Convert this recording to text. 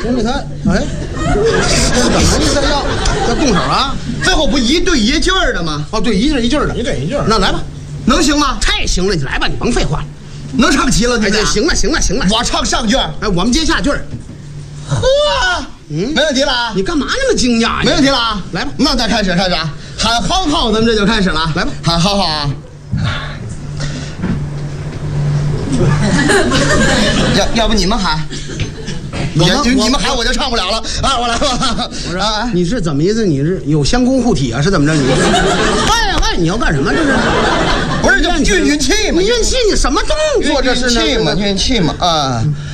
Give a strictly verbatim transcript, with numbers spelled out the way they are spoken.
兄弟他，哎，这怎么意思？要要动手啊？ 最后不一对一句儿的吗？ 哦，对，一句一句的， 一对一句。 那来吧， 能行吗？ 太行了，你来吧，你甭废话了。 能唱齐了，你哎， 俩行了，行了，行了。 我唱上句儿， 哎，我们接下句儿。 呵，嗯，没问题了啊。 你干嘛那么惊讶呀？ 没问题了啊。 来吧， 那咱开始，开始啊！喊好好，咱们这就开始了。 来吧， 喊好好啊！要要不你们喊？ 我们你你们喊我就唱不了了啊！我来吧。 我说，你是怎么意思？你是有相公护体啊？是怎么着？你喂喂，你要干什么？这是不是就运运气嘛？ 你运气，你什么动作？这是运气嘛，运气嘛啊！